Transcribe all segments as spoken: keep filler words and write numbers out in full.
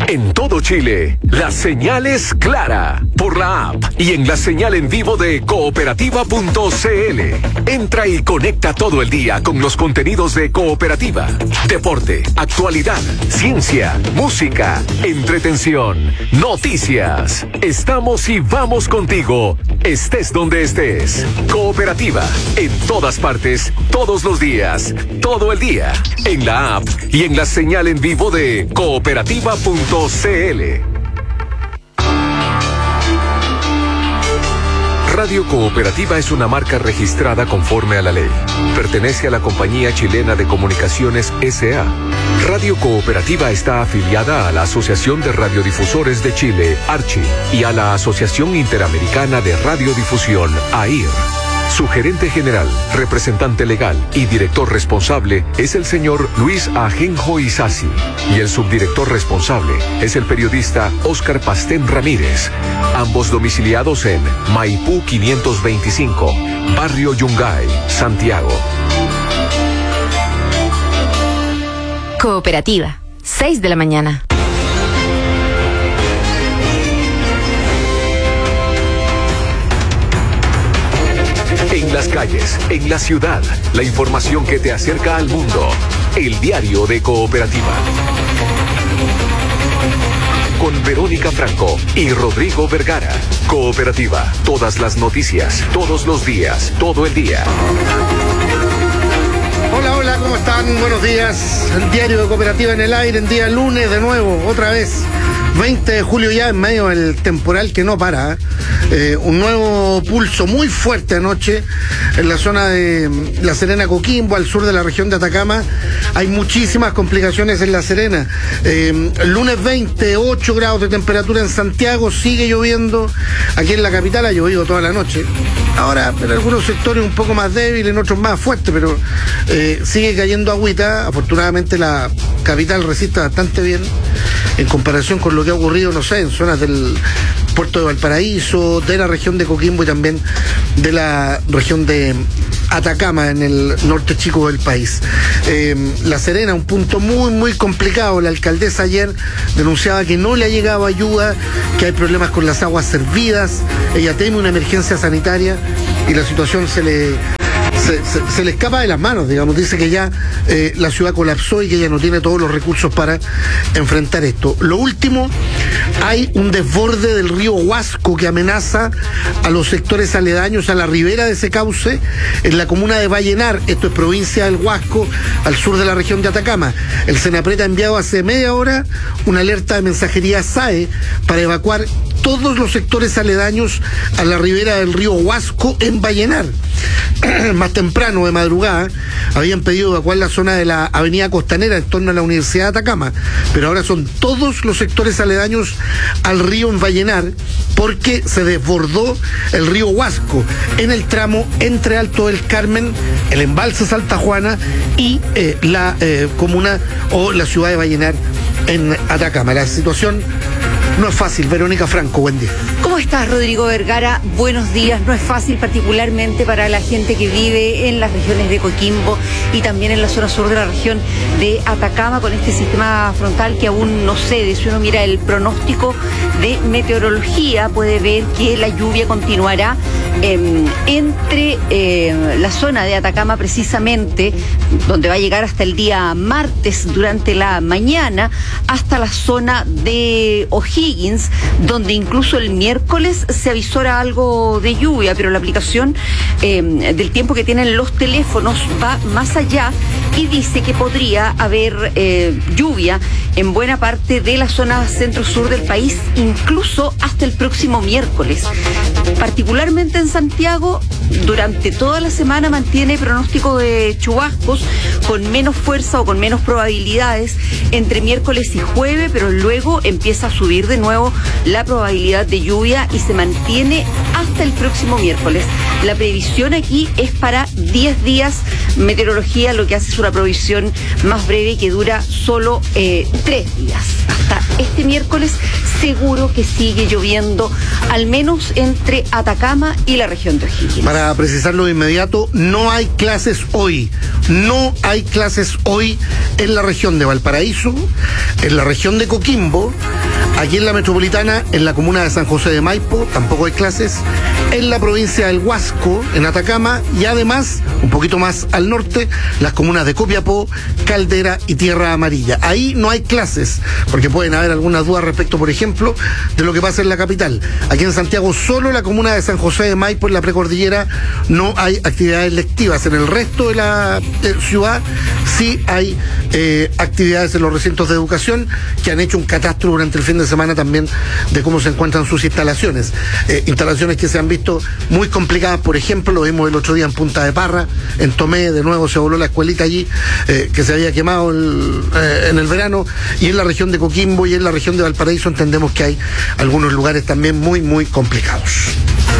En todo Chile, la señal es clara por la app y en la señal en vivo de cooperativa punto c l. Entra y conecta todo el día con los contenidos de Cooperativa. Deporte, actualidad, ciencia, música, entretención, noticias. Estamos y vamos contigo, estés donde estés. Cooperativa, en todas partes, todos los días, todo el día. En la app y en la señal en vivo de cooperativa punto c l. Radio Cooperativa es una marca registrada conforme a la ley. Pertenece a la Compañía Chilena de Comunicaciones S A Radio Cooperativa está afiliada a la Asociación de Radiodifusores de Chile, ARCHI, y a la Asociación Interamericana de Radiodifusión, A I R. Su gerente general, representante legal y director responsable es el señor Luis Ajenjo Isasi, y el subdirector responsable es el periodista Óscar Pastén Ramírez, ambos domiciliados en Maipú quinientos veinticinco, Barrio Yungay, Santiago. Cooperativa, seis de la mañana. En las calles, en la ciudad, la información que te acerca al mundo. El diario de Cooperativa. Con Verónica Franco y Rodrigo Vergara. Cooperativa, todas las noticias, todos los días, todo el día. Hola, hola, ¿cómo están? Buenos días. El diario de Cooperativa en el aire, en día lunes de nuevo, otra vez. veinte de julio ya, en medio del temporal que no para. ¿eh? Eh, un nuevo pulso muy fuerte anoche en la zona de La Serena, Coquimbo, al sur de la región de Atacama. Hay muchísimas complicaciones en La Serena. Eh, el lunes veinte, ocho grados de temperatura en Santiago, sigue lloviendo. Aquí en la capital ha llovido toda la noche. Ahora, en algunos sectores un poco más débil, en otros más fuerte, pero eh, sigue cayendo agüita. Afortunadamente la capital resiste bastante bien en comparación con lo que ha ocurrido, no sé, en zonas del puerto de Valparaíso, de la región de Coquimbo y también de la región de Atacama, en el norte chico del país. Eh, La Serena, un punto muy, muy complicado. La alcaldesa ayer denunciaba que no le ha llegado ayuda, que hay problemas con las aguas servidas. Ella teme una emergencia sanitaria y la situación se le... Se, se, se le escapa de las manos, digamos. Dice que ya eh, la ciudad colapsó y que ella no tiene todos los recursos para enfrentar esto. Lo último, hay un desborde del río Huasco que amenaza a los sectores aledaños a la ribera de ese cauce en la comuna de Vallenar. Esto es provincia del Huasco, al sur de la región de Atacama. El Senapret ha enviado hace media hora una alerta de mensajería S A E para evacuar todos los sectores aledaños a la ribera del río Huasco en Vallenar. Más temprano, de madrugada, habían pedido evacuar la zona de la avenida Costanera en torno a la Universidad de Atacama, pero ahora son todos los sectores aledaños al río en Vallenar, porque se desbordó el río Huasco en el tramo entre Alto del Carmen, el embalse Salta Juana y eh, la eh, comuna o la ciudad de Vallenar en Atacama. La situación no es fácil. Verónica Franco, buen día. ¿Cómo estás, Rodrigo Vergara? Buenos días. No es fácil, particularmente para la gente que vive en las regiones de Coquimbo y también en la zona sur de la región de Atacama, con este sistema frontal que aún no cede. Si uno mira el pronóstico de meteorología, puede ver que la lluvia continuará eh, entre eh, la zona de Atacama, precisamente, donde va a llegar hasta el día martes durante la mañana, hasta la zona de O'Higgins, donde incluso el miércoles se avisora algo de lluvia, pero la aplicación eh, del tiempo que tienen los teléfonos va más allá y dice que podría haber eh, lluvia en buena parte de la zona centro-sur del país, incluso hasta el próximo miércoles. Particularmente en Santiago, durante toda la semana mantiene pronóstico de chubascos con menos fuerza o con menos probabilidades entre miércoles y jueves, pero luego empieza a subir de nuevo la probabilidad de lluvia y se mantiene hasta el próximo miércoles. La previsión aquí es para diez días. Meteorología lo que hace es una provisión más breve que dura solo eh, tres días. Hasta este miércoles seguro que sigue lloviendo, al menos entre Atacama y la región de O'Higgins. Para precisarlo de inmediato, no hay clases hoy. No hay clases hoy en la región de Valparaíso, en la región de Coquimbo Aquí en la metropolitana, en la comuna de San José de Maipo, tampoco hay clases. En la provincia del Huasco, en Atacama, y además, un poquito más al norte, las comunas de Copiapó, Caldera y Tierra Amarilla. Ahí no hay clases, porque pueden haber algunas dudas respecto, por ejemplo, de lo que pasa en la capital. Aquí en Santiago, solo la comuna de San José de Maipo, en la precordillera, no hay actividades lectivas. En el resto de la eh, ciudad sí hay eh, actividades en los recintos de educación que han hecho un catastro durante el fin de semana también de cómo se encuentran sus instalaciones. Eh, instalaciones que se han visto muy complicadas, por ejemplo, lo vimos el otro día en Punta de Parra, en Tomé, de nuevo se voló la escuelita allí, eh, que se había quemado el, eh, en el verano, y en la región de Coquimbo y en la región de Valparaíso entendemos que hay algunos lugares también muy, muy complicados.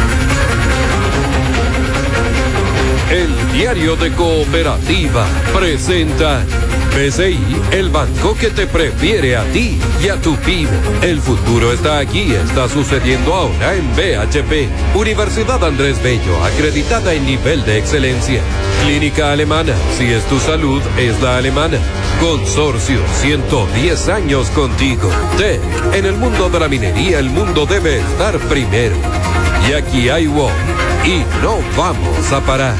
El Diario de Cooperativa presenta B C I, el banco que te prefiere a ti y a tu pyme. El futuro está aquí, está sucediendo ahora en B H P. Universidad Andrés Bello, acreditada en nivel de excelencia. Clínica Alemana, si es tu salud, es la alemana. Consorcio, ciento diez años contigo. T E C, en el mundo de la minería, el mundo debe estar primero. Y aquí hay W O M, y no vamos a parar.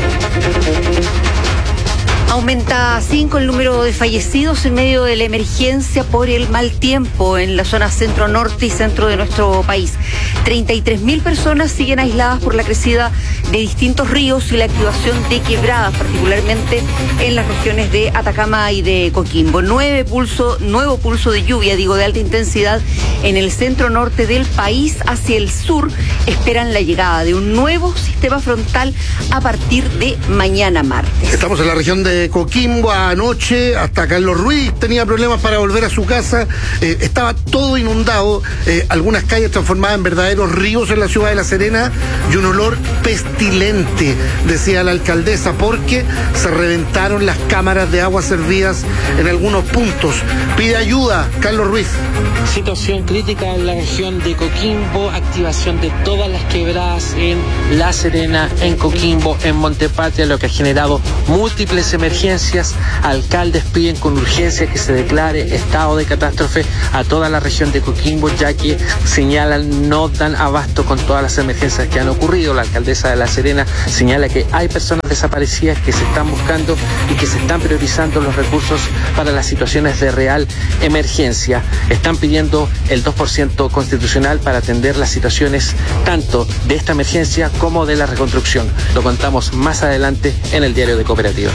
Aumenta cinco el número de fallecidos en medio de la emergencia por el mal tiempo en la zona centro-norte y centro de nuestro país. treinta y tres mil personas siguen aisladas por la crecida de distintos ríos y la activación de quebradas, particularmente en las regiones de Atacama y de Coquimbo. Nueve pulso, nuevo pulso de lluvia, digo, de alta intensidad en el centro-norte del país. Hacia el sur esperan la llegada de un nuevo sistema frontal a partir de mañana martes. Estamos en la región de Coquimbo. Anoche hasta Carlos Ruiz tenía problemas para volver a su casa, eh, estaba todo inundado, eh, algunas calles transformadas en verdaderos ríos en la ciudad de La Serena, y un olor pestilente, decía la alcaldesa, porque se reventaron las cámaras de agua servidas en algunos puntos. Pide ayuda Carlos Ruiz. Situación crítica en la región de Coquimbo, activación de todas las quebradas en La Serena, en Coquimbo, en Montepatria, lo que ha generado múltiples emergencias. Alcaldes piden con urgencia que se declare estado de catástrofe a toda la región de Coquimbo, ya que señalan no dan abasto con todas las emergencias que han ocurrido. La alcaldesa de La Serena señala que hay personas desaparecidas que se están buscando y que se están priorizando los recursos para las situaciones de real emergencia. Están pidiendo el dos por ciento constitucional para atender las situaciones tanto de esta emergencia como de la reconstrucción. Lo contamos más adelante en el Diario de Cooperativa.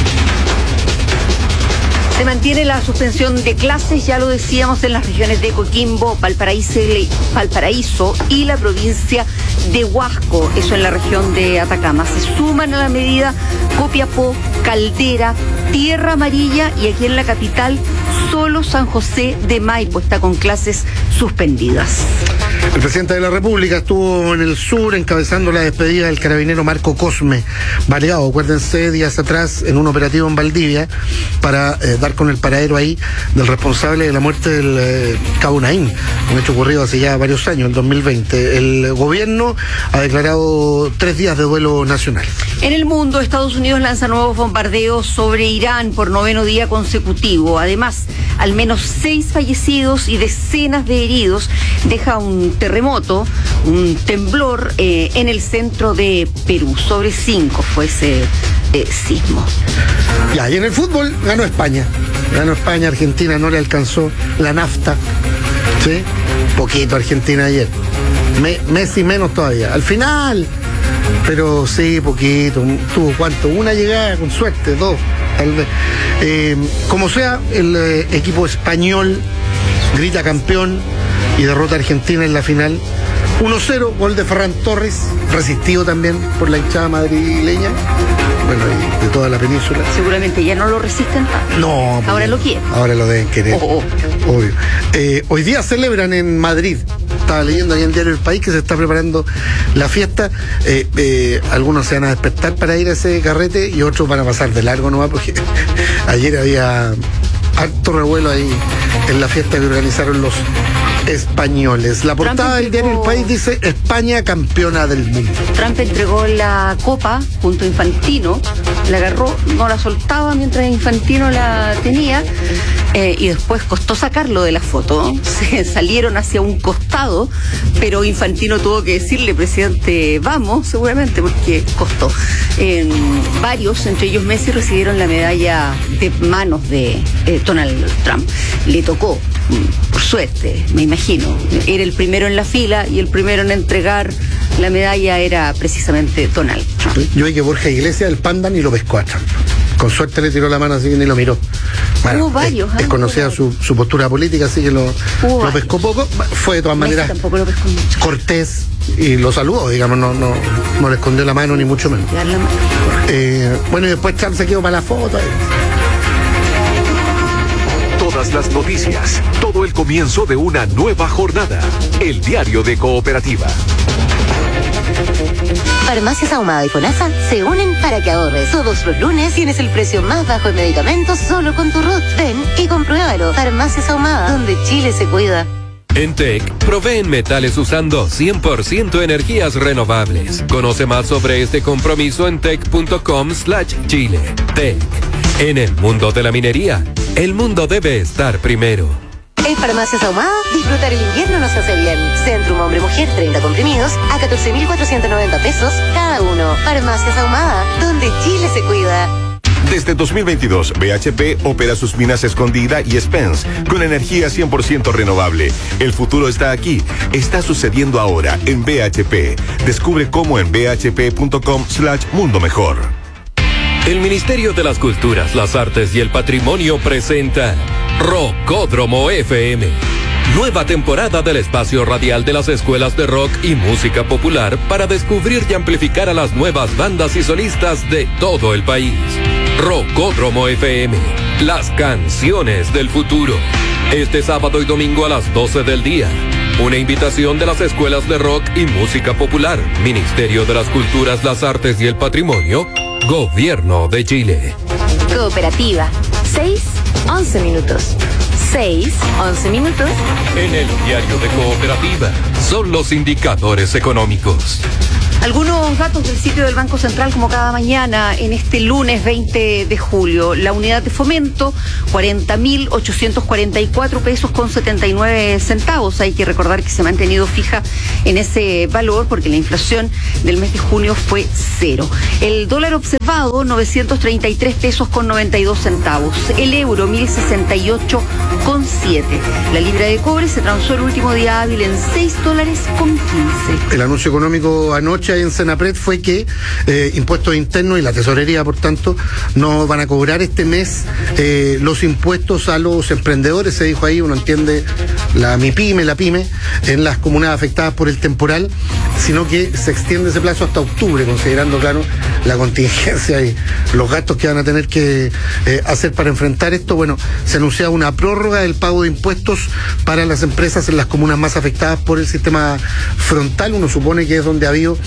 Se mantiene la suspensión de clases, ya lo decíamos, en las regiones de Coquimbo, Valparaíso, Valparaíso y la provincia de Huasco, eso en la región de Atacama. Se suman a la medida Copiapó, Caldera, Tierra Amarilla, y aquí en la capital solo San José de Maipo está con clases suspendidas. El presidente de la República estuvo en el sur encabezando la despedida del carabinero Marco Cosme, baleado, acuérdense, días atrás en un operativo en Valdivia para eh, dar con el paradero ahí del responsable de la muerte del eh, Cabo Naín, un hecho ocurrido hace ya varios años, en dos mil veinte. El gobierno ha declarado tres días de duelo nacional. En el mundo, Estados Unidos lanza nuevos bombardeos sobre Irán por noveno día consecutivo. Además, al menos seis fallecidos y decenas de heridos deja un terremoto, un temblor eh, en el centro de Perú. Sobre cinco fue ese eh, sismo. Ya, y en el fútbol ganó España. Ganó España, Argentina no le alcanzó la nafta. ¿Sí? Poquito Argentina ayer. Me, Messi menos todavía. Al final, pero sí, poquito. Tuvo cuánto, una llegada con suerte, dos, tal vez. Eh, como sea, el eh, equipo español grita campeón y derrota a Argentina en la final. uno cero, gol de Ferran Torres, resistido también por la hinchada madrileña, bueno, y de toda la península. Seguramente ya no lo resisten tanto. No. Ahora lo quieren. Ahora lo deben querer. Oh, oh. Obvio. Eh, hoy día celebran en Madrid. Estaba leyendo ahí en el Diario El País que se está preparando la fiesta. Eh, eh, algunos se van a despertar para ir a ese carrete y otros van a pasar de largo nomás, porque ayer había harto revuelo ahí en la fiesta que organizaron los españoles. La portada del Diario El País dice: España campeona del mundo. Trump entregó la copa junto a Infantino, la agarró, no la soltaba mientras Infantino la tenía. eh, y después costó sacarlo de la foto. Se salieron hacia un costado, pero Infantino tuvo que decirle, presidente, vamos, seguramente, porque costó. Eh, varios, entre ellos Messi, recibieron la medalla de manos de eh, Donald Trump. Le tocó, por suerte, me imagino. Era el primero en la fila y el primero en entregar la medalla era precisamente Donald Trump. Yo vi que Borja Iglesias, el panda, ni lo pescó a Trump. Con suerte le tiró la mano así que ni lo miró. Bueno, Hubo varios. Es, es conocida su, su postura política, así que lo, lo pescó poco. Fue de todas Messi maneras tampoco lo pescó mucho. cortés y lo saludó, digamos, no, no, no le escondió la mano ni mucho menos. Dar la mano. Eh, bueno, y después Trump se quedó para la foto. Todas las noticias, todo el comienzo de una nueva jornada. El diario de Cooperativa. Farmacias Ahumada y FONASA se unen para que ahorres. Todos los lunes tienes el precio más bajo en medicamentos solo con tu R U T. Ven y compruébalo. Farmacias Ahumada, donde Chile se cuida. En T E C proveen metales usando cien por ciento energías renovables. Conoce más sobre este compromiso en tec punto com slash chile. T E C. En el mundo de la minería, el mundo debe estar primero. En Farmacias Ahumada, disfrutar el invierno nos hace bien. Centrum Hombre-Mujer, treinta comprimidos a catorce mil cuatrocientos noventa pesos cada uno. Farmacias Ahumada, donde Chile se cuida. Desde dos mil veintidós, B H P opera sus minas Escondida y Spence con energía cien por ciento renovable. El futuro está aquí. Está sucediendo ahora en B H P. Descubre cómo en b h p punto com slash mundo mejor. El Ministerio de las Culturas, las Artes y el Patrimonio presenta Rockódromo F M. Nueva temporada del espacio radial de las escuelas de rock y música popular para descubrir y amplificar a las nuevas bandas y solistas de todo el país. Rockódromo F M, las canciones del futuro. Este sábado y domingo a las doce del día. Una invitación de las escuelas de rock y música popular, Ministerio de las Culturas, las Artes y el Patrimonio, Gobierno de Chile. Cooperativa. seis, once minutos. seis, once minutos. En el diario de Cooperativa son los indicadores económicos. Algunos datos del sitio del Banco Central, como cada mañana, en este lunes veinte de julio. La unidad de fomento, cuarenta mil ochocientos cuarenta y cuatro pesos con setenta y nueve centavos. Hay que recordar que se ha mantenido fija en ese valor porque la inflación del mes de junio fue cero. El dólar observado, novecientos treinta y tres pesos con noventa y dos centavos. El euro, mil sesenta y ocho con siete. La libra de cobre se transó el último día hábil en seis dólares con quince. El anuncio económico anoche en Senapred fue que eh, impuestos internos y la tesorería, por tanto, no van a cobrar este mes eh, los impuestos a los emprendedores, se dijo ahí, uno entiende la MIPYME, la PYME, en las comunas afectadas por el temporal, sino que se extiende ese plazo hasta octubre, considerando, claro, la contingencia y los gastos que van a tener que eh, hacer para enfrentar esto. Bueno, se anuncia una prórroga del pago de impuestos para las empresas en las comunas más afectadas por el sistema frontal. Uno supone que es donde ha habido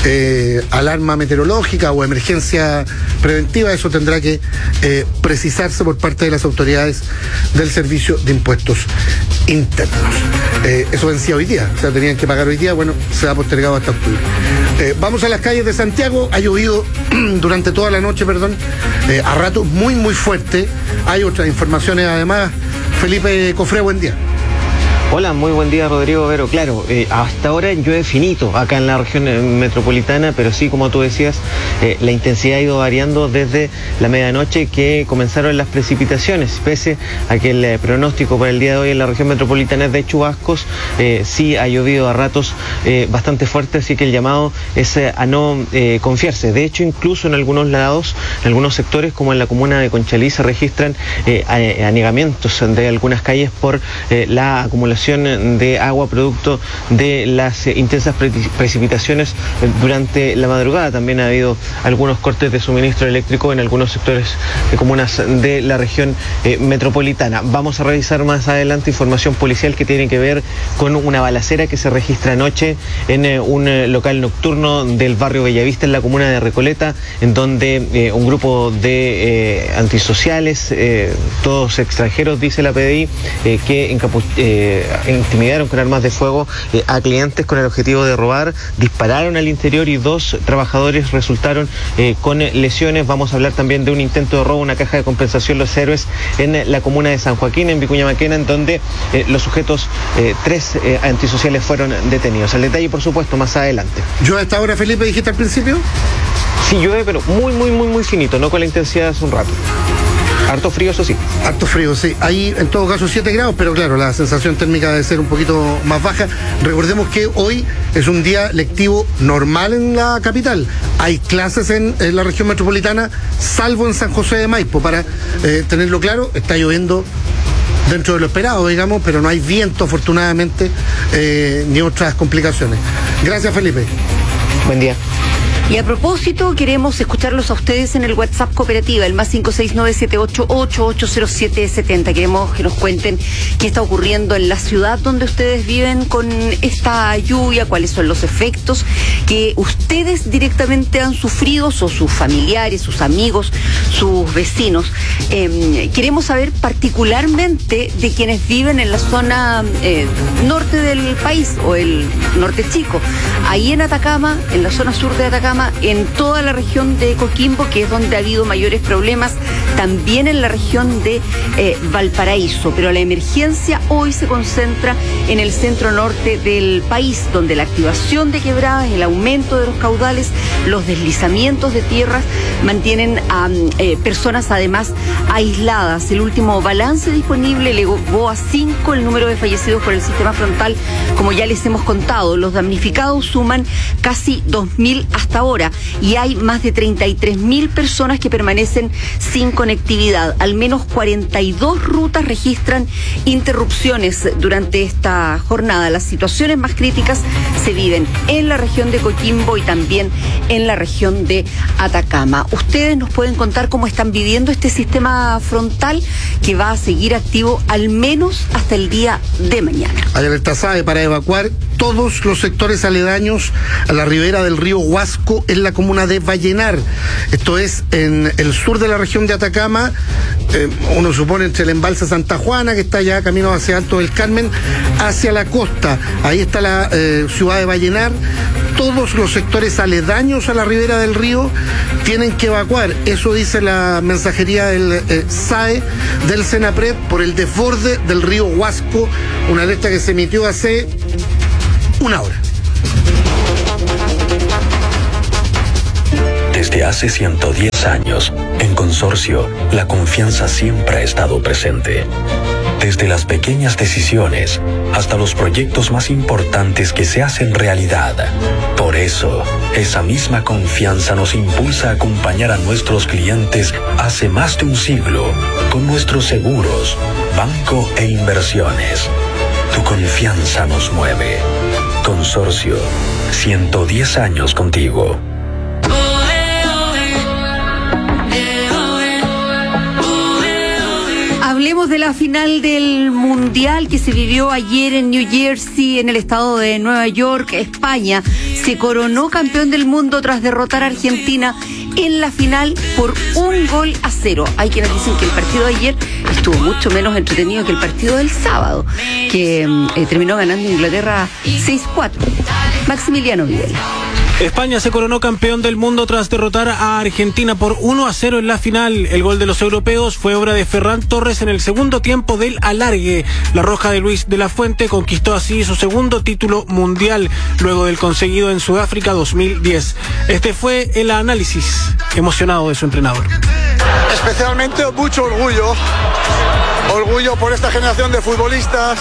Eh, alarma meteorológica o emergencia preventiva. Eso tendrá que eh, precisarse por parte de las autoridades del Servicio de Impuestos Internos. Eh, eso vencía hoy día, o sea, tenían que pagar hoy día, bueno, se ha postergado hasta octubre. Eh, vamos a las calles de Santiago. Ha llovido durante toda la noche, perdón, eh, a ratos muy, muy fuerte. Hay otras informaciones además. Felipe Cofré, buen día. Hola, muy buen día, Rodrigo Vero. Claro, eh, hasta ahora llueve finito acá en la región eh, metropolitana, pero sí, como tú decías, eh, la intensidad ha ido variando desde la medianoche que comenzaron las precipitaciones. Pese a que el eh, pronóstico para el día de hoy en la región metropolitana es de chubascos, eh, sí ha llovido a ratos eh, bastante fuerte, así que el llamado es eh, a no eh, confiarse. De hecho, incluso en algunos lados, en algunos sectores, como en la comuna de Conchalí, se registran eh, anegamientos de algunas calles por eh, la acumulación de agua producto de las eh, intensas pre precipitaciones eh, durante la madrugada. También ha habido algunos cortes de suministro eléctrico en algunos sectores de comunas de la región eh, metropolitana. Vamos a revisar más adelante información policial que tiene que ver con una balacera que se registra anoche en eh, un eh, local nocturno del barrio Bellavista en la comuna de Recoleta, en donde eh, un grupo de eh, antisociales, eh, todos extranjeros, dice la P D I, eh, que encapuchados eh, intimidaron con armas de fuego eh, a clientes con el objetivo de robar, dispararon al interior y dos trabajadores resultaron eh, con lesiones. Vamos a hablar también de un intento de robo, una caja de compensación Los Héroes en la comuna de San Joaquín, en Vicuña Maquena, en donde eh, los sujetos, eh, tres eh, antisociales fueron detenidos. El detalle, por supuesto, más adelante. Yo a esta hora, Felipe, dijiste al principio. Sí, llueve, pero muy, muy, muy, muy finito, no con la intensidad de hace un rato. Harto frío, eso sí. Harto frío, sí. Hay en todo caso siete grados, pero claro, la sensación térmica debe ser un poquito más baja. Recordemos que hoy es un día lectivo normal en la capital. Hay clases en, en la región metropolitana, salvo en San José de Maipo. Para eh, tenerlo claro, está lloviendo dentro de lo esperado, digamos, pero no hay viento, afortunadamente, eh, ni otras complicaciones. Gracias, Felipe. Buen día. Y a propósito, queremos escucharlos a ustedes en el WhatsApp Cooperativa, el más cinco seis nueve siete ocho ocho ocho cero siete siete cero. Queremos que nos cuenten qué está ocurriendo en la ciudad donde ustedes viven con esta lluvia, cuáles son los efectos que ustedes directamente han sufrido, o sus familiares, sus amigos, sus vecinos. Eh, queremos saber particularmente de quienes viven en la zona eh, norte del país, o el norte chico. Ahí en Atacama, en la zona sur de Atacama, en toda la región de Coquimbo, que es donde ha habido mayores problemas, también en la región de eh, Valparaíso, pero la emergencia hoy se concentra en el centro norte del país, donde la activación de quebradas, el aumento de los caudales, los deslizamientos de tierras mantienen a eh, personas además aisladas. El último balance disponible elevó a cinco el número de fallecidos por el sistema frontal, como ya les hemos contado. Los damnificados suman casi dos mil hasta ahora. Y hay más de treinta y tres mil personas que permanecen sin conectividad. Al menos cuarenta y dos rutas registran interrupciones durante esta jornada. Las situaciones más críticas se viven en la región de Coquimbo y también en la región de Atacama. Ustedes nos pueden contar cómo están viviendo este sistema frontal, que va a seguir activo al menos hasta el día de mañana. Hay alerta SAE para evacuar todos los sectores aledaños a la ribera del río Huasco en la comuna de Vallenar. Esto es en el sur de la región de Atacama, eh, uno supone entre el embalse Santa Juana, que está ya camino hacia Alto del Carmen, hacia la costa. Ahí está la eh, ciudad de Vallenar. Todos los sectores aledaños a la ribera del río tienen que evacuar. Eso dice la mensajería del eh, SAE del Senapred por el desborde del río Huasco, una alerta que se emitió hace una hora. Desde hace ciento diez años, en Consorcio, la confianza siempre ha estado presente. Desde las pequeñas decisiones hasta los proyectos más importantes que se hacen realidad. Por eso, esa misma confianza nos impulsa a acompañar a nuestros clientes hace más de un siglo con nuestros seguros, banco e inversiones. Tu confianza nos mueve. Consorcio, ciento diez años contigo. Hablemos de la final del Mundial que se vivió ayer en New Jersey, en el estado de Nueva York. España se coronó campeón del mundo tras derrotar a Argentina en la final por un gol a cero. Hay quienes dicen que el partido de ayer estuvo mucho menos entretenido que el partido del sábado, que eh, terminó ganando Inglaterra seis cuatro. Maximiliano Videla. España se coronó campeón del mundo tras derrotar a Argentina por uno a cero en la final. El gol de los europeos fue obra de Ferran Torres en el segundo tiempo del alargue. La roja de Luis de la Fuente conquistó así su segundo título mundial, luego del conseguido en Sudáfrica dos mil diez. Este fue el análisis emocionado de su entrenador. Especialmente mucho orgullo, orgullo por esta generación de futbolistas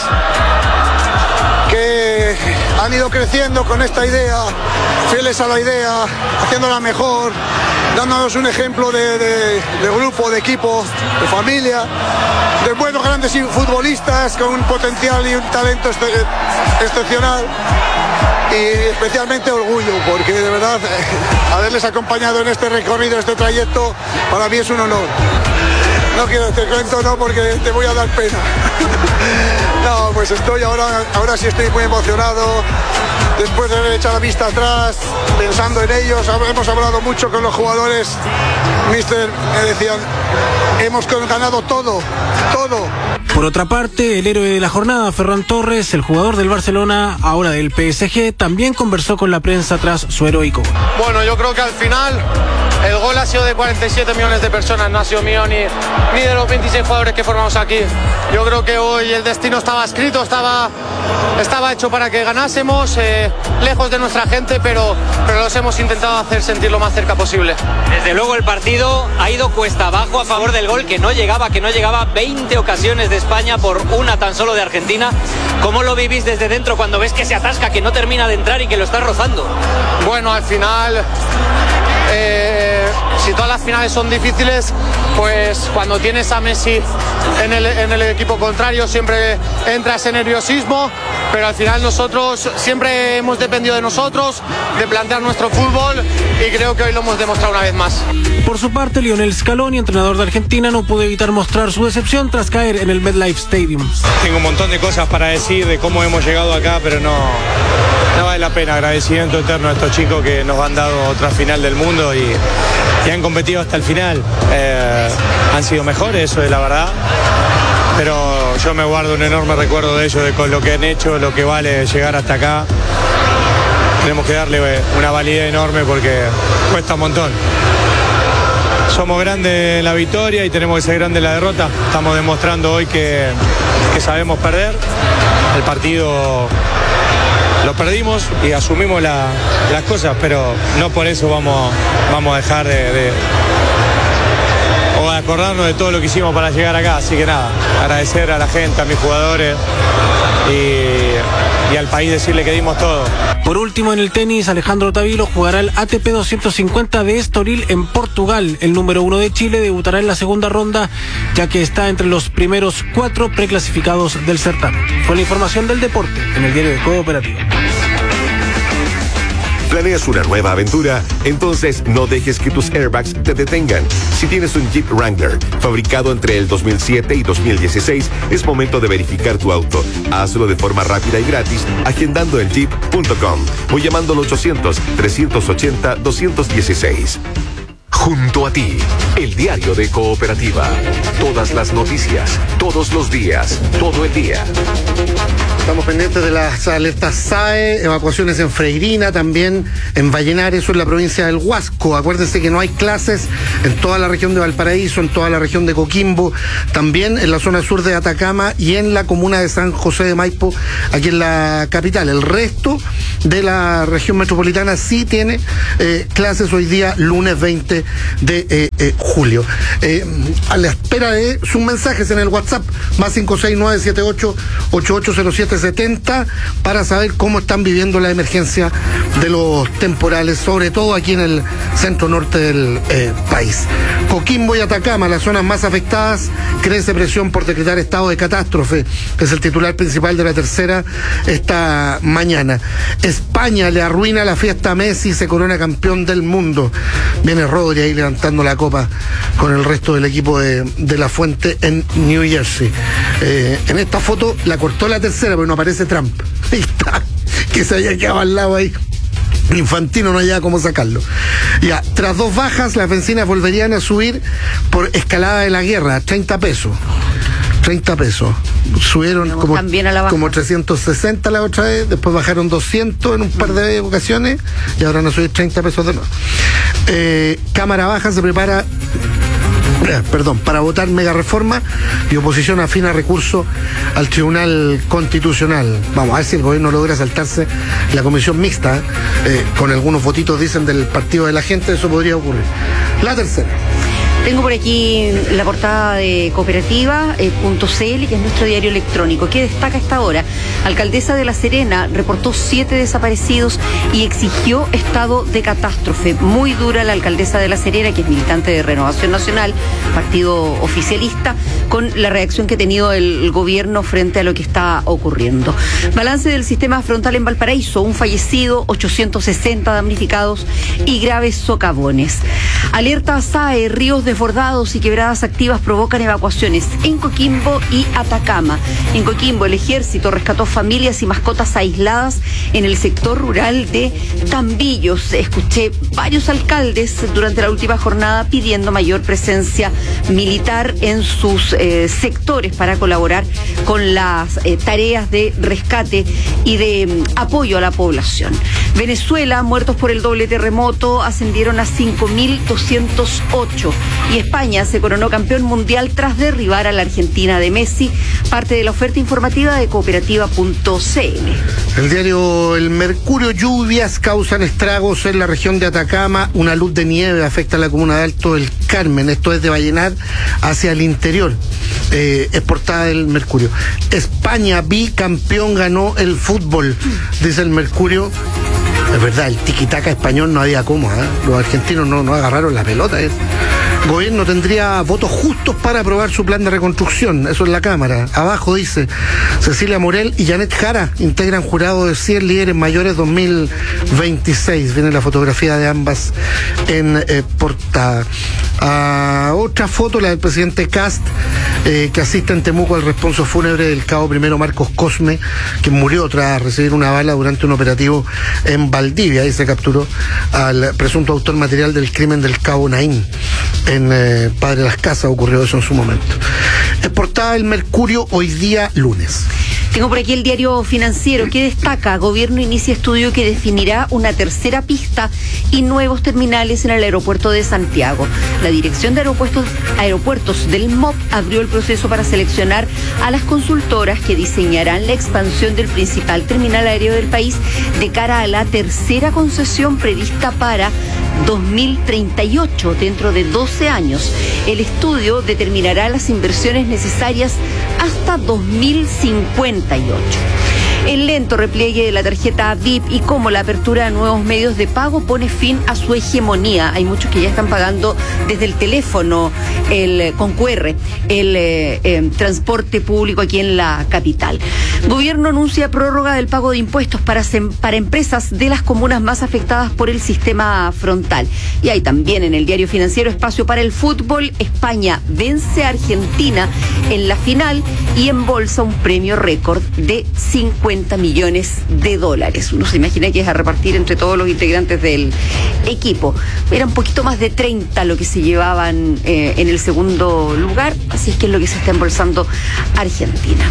que han ido creciendo con esta idea, fieles a la idea, haciéndola mejor, dándonos un ejemplo de, de, de grupo, de equipo, de familia, de buenos grandes futbolistas con un potencial y un talento este, excepcional. Y especialmente orgullo, porque de verdad haberles acompañado en este recorrido, este trayecto, para mí es un honor. No quiero te cuento, no, porque te voy a dar pena. No, pues estoy ahora, ahora sí estoy muy emocionado. Después de haber echado la vista atrás, pensando en ellos, hemos hablado mucho con los jugadores. Mister, me decían, hemos ganado todo, todo. Por otra parte, el héroe de la jornada, Ferran Torres, el jugador del Barcelona, ahora del P S G, también conversó con la prensa tras su heroico gol. Bueno, yo creo que al final el gol ha sido de cuarenta y siete millones de personas, no ha sido mío ni, ni de los veintiséis jugadores que formamos aquí. Yo creo que hoy el destino estaba escrito, estaba, estaba hecho para que ganásemos, eh, lejos de nuestra gente, pero, pero los hemos intentado hacer sentir lo más cerca posible. Desde luego el partido ha ido cuesta abajo a favor del gol, que no llegaba, que no llegaba, veinte ocasiones de España por una tan solo de Argentina. ¿Cómo lo vivís desde dentro cuando ves que se atasca, que no termina de entrar y que lo está rozando? Bueno, al final... Eh, si todas las finales son difíciles, pues cuando tienes a Messi en el, en el equipo contrario siempre entra ese nerviosismo, pero al final nosotros siempre hemos dependido de nosotros, de plantear nuestro fútbol, y creo que hoy lo hemos demostrado una vez más. Por su parte, Lionel Scaloni, entrenador de Argentina, no pudo evitar mostrar su decepción tras caer en el MetLife Stadium. Tengo un montón de cosas para decir de cómo hemos llegado acá, pero no, no vale la pena. Agradecimiento eterno a estos chicos que nos han dado otra final del mundo y, y han competido hasta el final. Eh, han sido mejores, eso es la verdad, pero yo me guardo un enorme recuerdo de ellos, de con lo que han hecho, lo que vale llegar hasta acá. Tenemos que darle una validez enorme porque cuesta un montón. Somos grandes en la victoria y tenemos que ser grandes en la derrota. Estamos demostrando hoy que, que sabemos perder. El partido lo perdimos y asumimos la, las cosas, pero no por eso vamos, vamos a dejar de, de o de acordarnos de todo lo que hicimos para llegar acá. Así que nada, agradecer a la gente, a mis jugadores y, y al país, decirle que dimos todo. Por último, en el tenis, Alejandro Tavilo jugará el A T P doscientos cincuenta de Estoril en Portugal. El número uno de Chile debutará en la segunda ronda, ya que está entre los primeros cuatro preclasificados del certamen. Fue la información del deporte en el diario de Cooperativa. ¿Planeas una nueva aventura? Entonces no dejes que tus airbags te detengan. Si tienes un Jeep Wrangler fabricado entre el dos mil siete y dos mil dieciséis, es momento de verificar tu auto. Hazlo de forma rápida y gratis agendando en jeep punto com o llamando al ochocientos, trescientos ochenta, doscientos dieciséis. Junto a ti, el diario de Cooperativa. Todas las noticias, todos los días, todo el día. Estamos pendientes de las alertas S A E, evacuaciones en Freirina, también en Vallenar, eso en la provincia del Huasco. Acuérdense que no hay clases en toda la región de Valparaíso, en toda la región de Coquimbo, también en la zona sur de Atacama y en la comuna de San José de Maipo, aquí en la capital. El resto de la región metropolitana sí tiene eh, clases hoy día, lunes veinte de eh, eh, julio. Eh, a la espera de sus mensajes en el WhatsApp, más cinco seis nueve siete ocho ocho ocho cero siete setenta, para saber cómo están viviendo la emergencia de los temporales, sobre todo aquí en el centro norte del eh, país. Coquimbo y Atacama, las zonas más afectadas, crece presión por decretar estado de catástrofe, que es el titular principal de la tercera esta mañana. España le arruina la fiesta a Messi, se corona campeón del mundo. Viene Rodri ahí levantando la copa con el resto del equipo de, de La Fuente en New Jersey. Eh, en esta foto la cortó la tercera, pero no aparece Trump. Ahí está, que se había quedado al lado ahí. Infantino no haya cómo sacarlo. Ya, tras dos bajas, las bencinas volverían a subir por escalada de la guerra, treinta pesos. treinta pesos. Subieron como, como trescientos sesenta la otra vez, después bajaron doscientos en un par de ocasiones y ahora van a subir treinta pesos de nuevo. Eh, Cámara Baja se prepara perdón, para votar mega reforma y oposición afina recurso al Tribunal Constitucional. Vamos a ver si el gobierno logra saltarse la comisión mixta, eh, con algunos votitos, dicen, del Partido de la Gente. Eso podría ocurrir. La tercera. Tengo por aquí la portada de cooperativa punto c l, que es nuestro diario electrónico, que destaca esta hora. Alcaldesa de La Serena reportó siete desaparecidos y exigió estado de catástrofe. Muy dura la alcaldesa de La Serena, que es militante de Renovación Nacional, partido oficialista, con la reacción que ha tenido el gobierno frente a lo que está ocurriendo. Balance del sistema frontal en Valparaíso: un fallecido, ochocientos sesenta damnificados y graves socavones. Alerta S A E, ríos de desbordados y quebradas activas provocan evacuaciones en Coquimbo y Atacama. En Coquimbo, el ejército rescató familias y mascotas aisladas en el sector rural de Tambillos. Escuché varios alcaldes durante la última jornada pidiendo mayor presencia militar en sus eh, sectores para colaborar con las eh, tareas de rescate y de mm, apoyo a la población. Venezuela, muertos por el doble terremoto ascendieron a cinco mil doscientos ocho y España se coronó campeón mundial tras derribar a la Argentina de Messi, parte de la oferta informativa de cooperativa punto c l. El diario El Mercurio: lluvias causan estragos en la región de Atacama, una luz de nieve afecta a la comuna de Alto del Carmen, esto es de Vallenar hacia el interior. Eh, es portada del Mercurio. España bicampeón ganó el fútbol, dice el Mercurio. Es verdad, el tiquitaca español no había cómo, ¿eh? Los argentinos no, no agarraron la pelota. ¿eh? El gobierno tendría votos justos para aprobar su plan de reconstrucción, eso es la Cámara. Abajo dice: Cecilia Morel y Janet Jara integran jurado de cien líderes mayores dos mil veintiséis. Viene la fotografía de ambas en eh, portada. Ah, otra foto, la del presidente Kast, eh, que asiste en Temuco al responso fúnebre del cabo primero Marcos Cosme, que murió tras recibir una bala durante un operativo en Valdivia. Ahí se capturó al presunto autor material del crimen del cabo Naín. En eh, Padre Las Casas ocurrió eso en su momento. Es portada El Mercurio hoy día lunes. Tengo por aquí el diario Financiero, que destaca: gobierno inicia estudio que definirá una tercera pista y nuevos terminales en el aeropuerto de Santiago. La Dirección de Aeropuertos, Aeropuertos del M O P abrió el proceso para seleccionar a las consultoras que diseñarán la expansión del principal terminal aéreo del país de cara a la tercera concesión prevista para dos mil treinta y ocho, dentro de doce años. El estudio determinará las inversiones necesarias hasta dos mil cincuenta y ocho. El lento repliegue de la tarjeta V I P y cómo la apertura de nuevos medios de pago pone fin a su hegemonía. Hay muchos que ya están pagando desde el teléfono, el con Q R, el eh, eh, transporte público aquí en la capital. Gobierno anuncia prórroga del pago de impuestos para, para empresas de las comunas más afectadas por el sistema frontal. Y hay también en el diario Financiero espacio para el fútbol. España vence a Argentina en la final y embolsa un premio récord de cincuenta millones de dólares. Uno se imagina que es a repartir entre todos los integrantes del equipo. Era un poquito más de treinta lo que se llevaban eh, en el segundo lugar, así es que es lo que se está embolsando Argentina.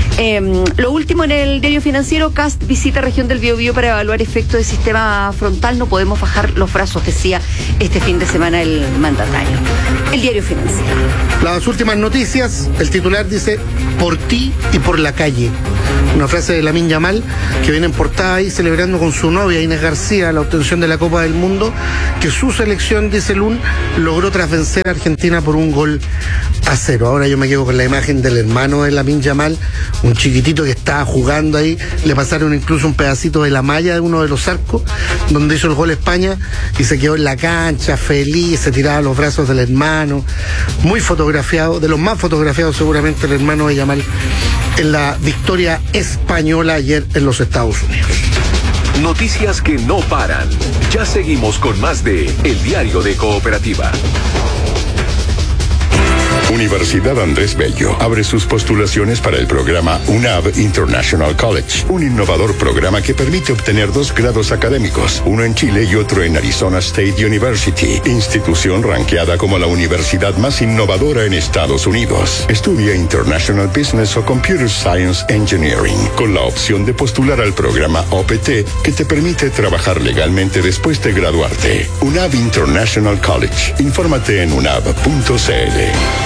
Eh, lo último en el diario Financiero: Kast visita región del Biobío para evaluar efectos del sistema frontal. No podemos bajar los brazos, decía este fin de semana el mandatario. El diario Financiero. Las últimas noticias, el titular dice: por ti y por la calle. Una frase de Lamine Yamal, que viene en portada ahí celebrando con su novia Inés García la obtención de la Copa del Mundo, que su selección, dice Lun, logró tras vencer a Argentina por un gol a cero. Ahora yo me quedo con la imagen del hermano de Lamine Yamal, un chiquitito que estaba jugando ahí. Le pasaron incluso un pedacito de la malla de uno de los arcos donde hizo el gol España y se quedó en la cancha feliz, se tiraba a los brazos del hermano, muy fotografiado, de los más fotografiados seguramente el hermano de Yamal en la victoria española ayer en los Estados Unidos. Noticias que no paran. Ya seguimos con más de El Diario de Cooperativa. Universidad Andrés Bello abre sus postulaciones para el programa U N A V International College, un innovador programa que permite obtener dos grados académicos, uno en Chile y otro en Arizona State University, institución ranqueada como la universidad más innovadora en Estados Unidos. Estudia International Business o Computer Science Engineering, con la opción de postular al programa O P T, que te permite trabajar legalmente después de graduarte. U N A V International College. Infórmate en u n a v punto c l.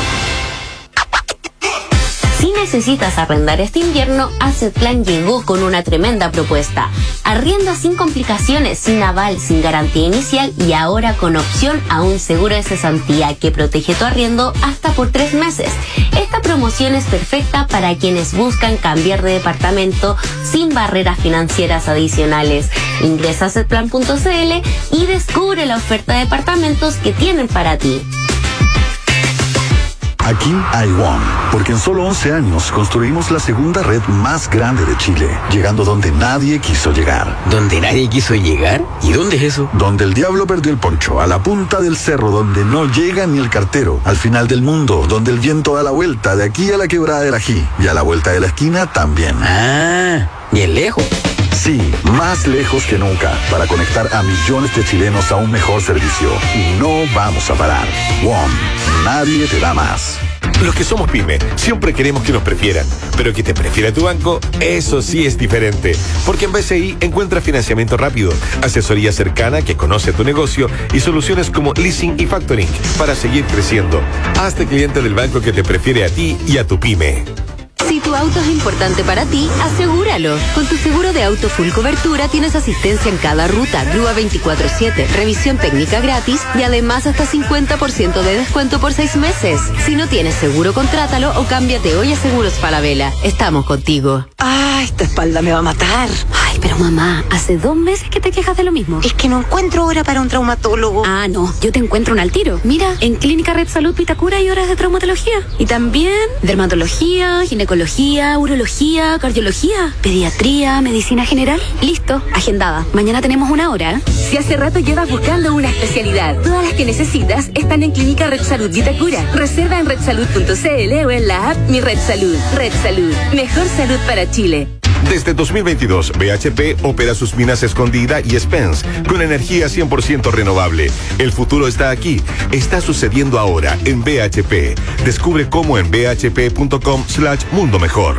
Si necesitas arrendar este invierno, Assetplan llegó con una tremenda propuesta. Arrienda sin complicaciones, sin aval, sin garantía inicial y ahora con opción a un seguro de cesantía que protege tu arriendo hasta por tres meses. Esta promoción es perfecta para quienes buscan cambiar de departamento sin barreras financieras adicionales. Ingresa a assetplan punto c l y descubre la oferta de departamentos que tienen para ti. Aquí hay WOM, porque en solo once años construimos la segunda red más grande de Chile, llegando donde nadie quiso llegar. ¿Donde nadie quiso llegar? ¿Y dónde es eso? Donde el diablo perdió el poncho, a la punta del cerro, donde no llega ni el cartero, al final del mundo, donde el viento da la vuelta, de aquí a la quebrada del Ají, y a la vuelta de la esquina también. Ah, bien lejos. Sí, más lejos que nunca, para conectar a millones de chilenos a un mejor servicio. Y no vamos a parar. WOM, nadie te da más. Los que somos pyme siempre queremos que nos prefieran, pero que te prefiera tu banco, eso sí es diferente. Porque en B C I encuentras financiamiento rápido, asesoría cercana que conoce tu negocio y soluciones como leasing y factoring para seguir creciendo. Hazte cliente del banco que te prefiere a ti y a tu pyme. Si tu auto es importante para ti, asegúralo. Con tu seguro de auto full cobertura tienes asistencia en cada ruta, grúa veinticuatro siete, revisión técnica gratis y además hasta cincuenta por ciento de descuento por seis meses. Si no tienes seguro, contrátalo o cámbiate hoy a Seguros Falabella. Estamos contigo. Ah, esta espalda me va a matar. Ay, pero mamá, hace dos meses que te quejas de lo mismo. Es que no encuentro hora para un traumatólogo. Ah, no, yo te encuentro un al tiro. Mira, en Clínica Red Salud Vitacura hay horas de traumatología. Y también dermatología, ginecología, urología, cardiología, pediatría, medicina general. Listo, agendada. Mañana tenemos una hora. Si hace rato llevas buscando una especialidad, todas las que necesitas están en Clínica Red Salud Vitacura. Reserva en red salud punto c l o en la app Mi Red Salud. Red Salud, mejor salud para Chile. Desde dos mil veintidós, B H P opera sus minas Escondida y Spence con energía cien por ciento renovable. El futuro está aquí. Está sucediendo ahora en B H P. Descubre cómo en b h p punto com slash mundo mejor.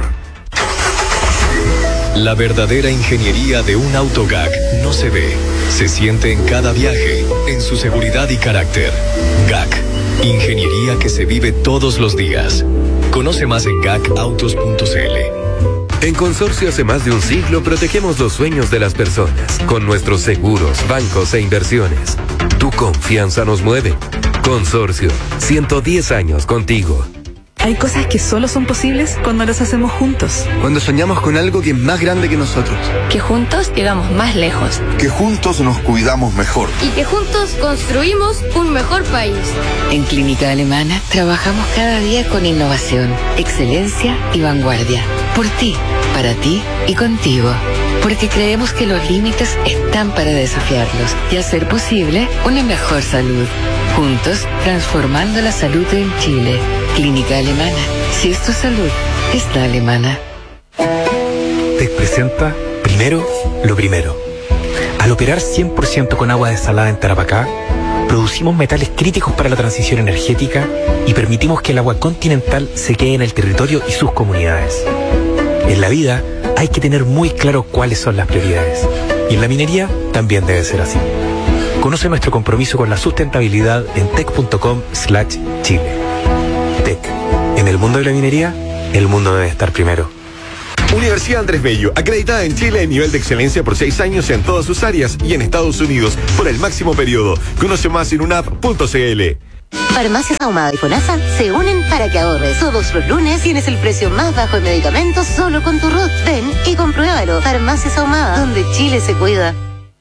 La verdadera ingeniería de un auto G A C no se ve, se siente en cada viaje, en su seguridad y carácter. G A C, ingeniería que se vive todos los días. Conoce más en gac autos punto c l. En Consorcio hace más de un siglo protegemos los sueños de las personas con nuestros seguros, bancos e inversiones. Tu confianza nos mueve. Consorcio, ciento diez años contigo. Hay cosas que solo son posibles cuando las hacemos juntos. Cuando soñamos con algo que es más grande que nosotros. Que juntos llegamos más lejos. Que juntos nos cuidamos mejor. Y que juntos construimos un mejor país. En Clínica Alemana trabajamos cada día con innovación, excelencia y vanguardia. Por ti, para ti y contigo. Porque creemos que los límites están para desafiarlos y hacer posible una mejor salud. Juntos, transformando la salud en Chile. Clínica Alemana. Si es tu salud, es la alemana. T E C presenta Primero lo Primero. Al operar cien por ciento con agua desalada en Tarapacá, producimos metales críticos para la transición energética y permitimos que el agua continental se quede en el territorio y sus comunidades. En la vida hay que tener muy claro cuáles son las prioridades. Y en la minería también debe ser así. Conoce nuestro compromiso con la sustentabilidad en tec punto com slash chile. T E C. En el mundo de la minería, el mundo debe estar primero. Universidad Andrés Bello, acreditada en Chile en nivel de excelencia por seis años en todas sus áreas y en Estados Unidos por el máximo periodo. Conoce más en unap punto c l. Farmacias Ahumada y FONASA se unen para que ahorres. Todos los lunes tienes el precio más bajo en medicamentos solo con tu R U T. Ven y compruébalo. Farmacias Ahumada, donde Chile se cuida.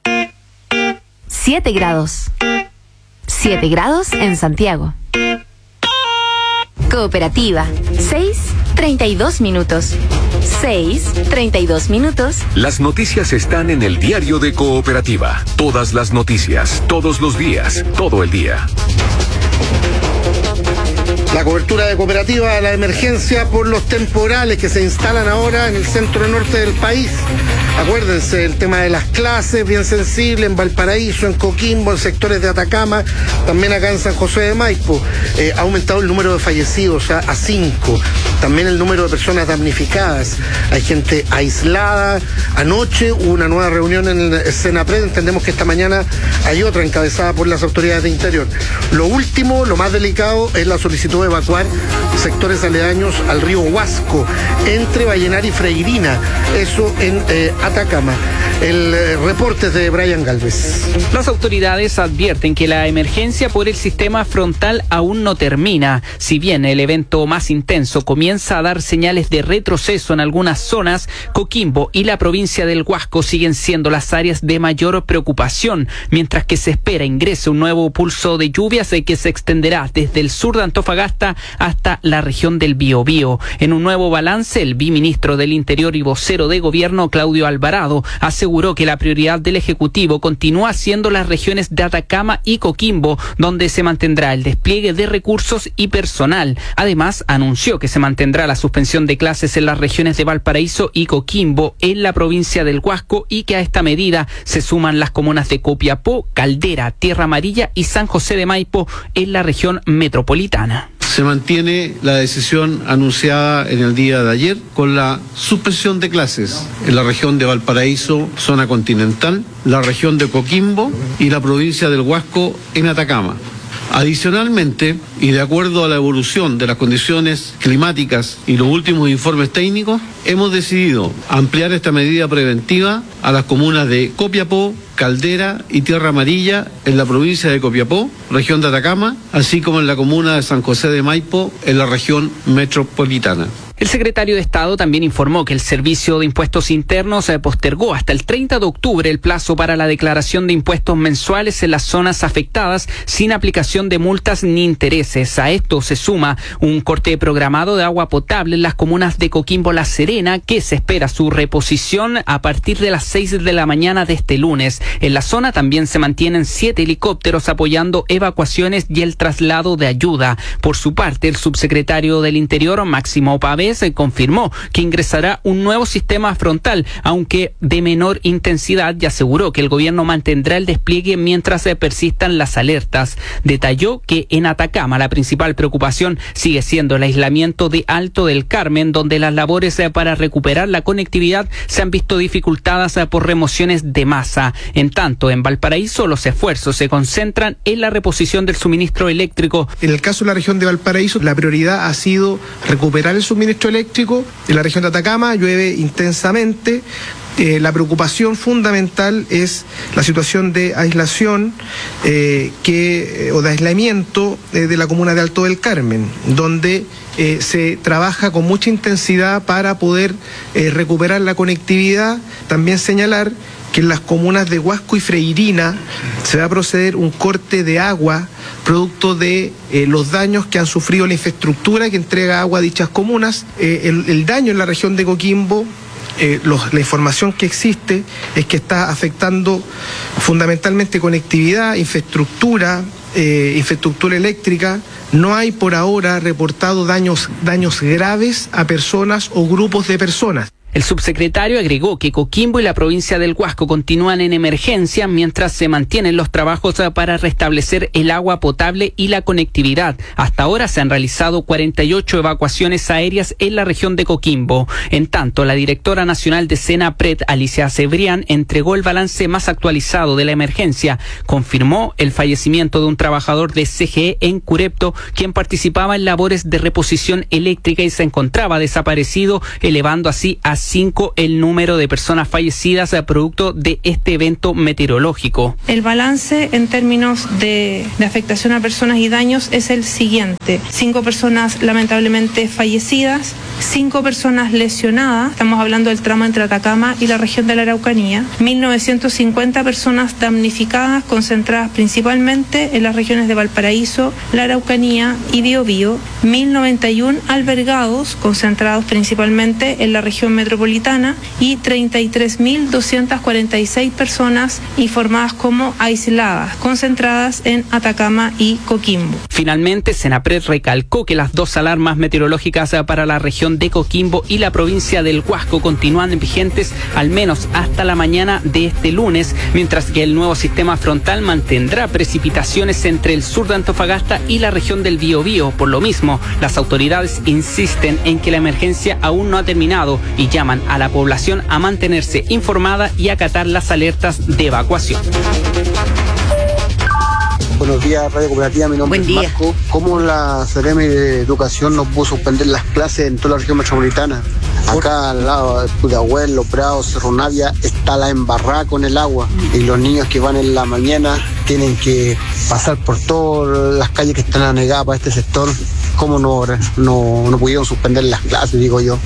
siete grados. siete grados en Santiago. Cooperativa. seis, treinta y dos minutos. seis, treinta y dos minutos. Las noticias están en el diario de Cooperativa. Todas las noticias, todos los días, todo el día. La cobertura de Cooperativa a la emergencia por los temporales que se instalan ahora en el centro norte del país. Acuérdense, el tema de las clases, bien sensible, en Valparaíso, en Coquimbo, en sectores de Atacama, también acá en San José de Maipo. Eh, ha aumentado el número de fallecidos a, a cinco. También el número de personas damnificadas. Hay gente aislada. Anoche hubo una nueva reunión en el Senapred. Entendemos que esta mañana hay otra encabezada por las autoridades de Interior. Lo último, lo más delicado, es la solicitud de evacuar sectores aledaños al río Huasco, entre Vallenar y Freirina, eso en eh, Atacama. El eh, reporte de Brian Galvez. Las autoridades advierten que la emergencia por el sistema frontal aún no termina. Si bien el evento más intenso comienza a dar señales de retroceso en algunas zonas, Coquimbo y la provincia del Huasco siguen siendo las áreas de mayor preocupación, mientras que se espera ingrese un nuevo pulso de lluvias que se extenderá desde el sur de Antofagasta Antofagasta hasta la región del Biobío. En un nuevo balance, el viceministro del Interior y vocero de gobierno, Claudio Alvarado, aseguró que la prioridad del Ejecutivo continúa siendo las regiones de Atacama y Coquimbo, donde se mantendrá el despliegue de recursos y personal. Además, anunció que se mantendrá la suspensión de clases en las regiones de Valparaíso y Coquimbo, en la provincia del Huasco, y que a esta medida se suman las comunas de Copiapó, Caldera, Tierra Amarilla y San José de Maipo en la región metropolitana. Se mantiene la decisión anunciada en el día de ayer con la suspensión de clases en la región de Valparaíso, zona continental, la región de Coquimbo y la provincia del Huasco en Atacama. Adicionalmente, y de acuerdo a la evolución de las condiciones climáticas y los últimos informes técnicos, hemos decidido ampliar esta medida preventiva a las comunas de Copiapó, Caldera y Tierra Amarilla en la provincia de Copiapó, región de Atacama, así como en la comuna de San José de Maipo en la región metropolitana. El secretario de Estado también informó que el Servicio de Impuestos Internos postergó hasta el treinta de octubre el plazo para la declaración de impuestos mensuales en las zonas afectadas sin aplicación de multas ni intereses. A esto se suma un corte programado de agua potable en las comunas de Coquimbo La Serena, que se espera su reposición a partir de las seis de la mañana de este lunes. En la zona también se mantienen siete helicópteros apoyando evacuaciones y el traslado de ayuda. Por su parte, el subsecretario del Interior, Máximo Pavés, se confirmó que ingresará un nuevo sistema frontal, aunque de menor intensidad, y aseguró que el gobierno mantendrá el despliegue mientras se persistan las alertas. Detalló que en Atacama la principal preocupación sigue siendo el aislamiento de Alto del Carmen, donde las labores para recuperar la conectividad se han visto dificultadas por remociones de masa. En tanto, en Valparaíso los esfuerzos se concentran en la reposición del suministro eléctrico. En el caso de la región de Valparaíso, la prioridad ha sido recuperar el suministro eléctrico. En la región de Atacama llueve intensamente. Eh, la preocupación fundamental es la situación de aislación eh, que, o de aislamiento eh, de la comuna de Alto del Carmen, donde eh, se trabaja con mucha intensidad para poder eh, recuperar la conectividad. También señalar que en las comunas de Huasco y Freirina se va a proceder un corte de agua producto de eh, los daños que han sufrido la infraestructura que entrega agua a dichas comunas. Eh, el, el daño en la región de Coquimbo, eh, los, la información que existe es que está afectando fundamentalmente conectividad, infraestructura, eh, infraestructura eléctrica. No hay por ahora reportado daños, daños graves a personas o grupos de personas. El subsecretario agregó que Coquimbo y la provincia del Huasco continúan en emergencia mientras se mantienen los trabajos para restablecer el agua potable y la conectividad. Hasta ahora se han realizado cuarenta y ocho evacuaciones aéreas en la región de Coquimbo. En tanto, la directora nacional de Senapred, Alicia Cebrián, entregó el balance más actualizado de la emergencia. Confirmó el fallecimiento de un trabajador de C G E en Curepto, quien participaba en labores de reposición eléctrica y se encontraba desaparecido, elevando así a cinco el número de personas fallecidas a producto de este evento meteorológico. El balance en términos de, de afectación a personas y daños es el siguiente: cinco personas lamentablemente fallecidas, cinco personas lesionadas, estamos hablando del tramo entre Atacama y la región de la Araucanía, mil novecientos cincuenta personas damnificadas concentradas principalmente en las regiones de Valparaíso, la Araucanía y Biobío, mil noventa y uno albergados concentrados principalmente en la región metropolitana y treinta y tres mil doscientas cuarenta y seis personas informadas como aisladas, concentradas en Atacama y Coquimbo. Finalmente, Senapred recalcó que las dos alarmas meteorológicas para la región de Coquimbo y la provincia del Huasco continúan vigentes al menos hasta la mañana de este lunes, mientras que el nuevo sistema frontal mantendrá precipitaciones entre el sur de Antofagasta y la región del Biobío. Por lo mismo, las autoridades insisten en que la emergencia aún no ha terminado y llaman a la población a mantenerse informada y acatar las alertas de evacuación. Buenos días, Radio Cooperativa, mi nombre es Marco. ¿Cómo la Seremi de Educación nos pudo suspender las clases en toda la región metropolitana? Acá al lado de Pudahuel, Los Prados, Cerro Navia, está la embarrada con el agua y los niños que van en la mañana tienen que pasar por todas las calles que están anegadas para este sector. ¿Cómo no, no, no pudieron suspender las clases, digo yo?